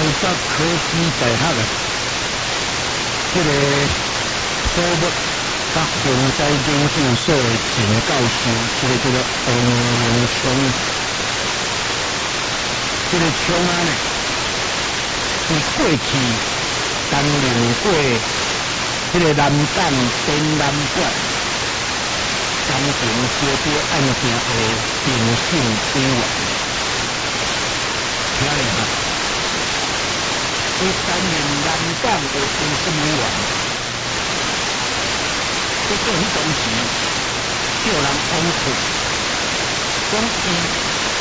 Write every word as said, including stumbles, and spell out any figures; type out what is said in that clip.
北科技大学啊，这个土木甲洪灾研究所的前教授，这个叫做王永昌。这个枪啊呢，是过去担任过这个南港展览馆工程招标案件的评审委员。听咧哈，伊担任南港的评审委员，结果迄当时叫人封去，讲伊。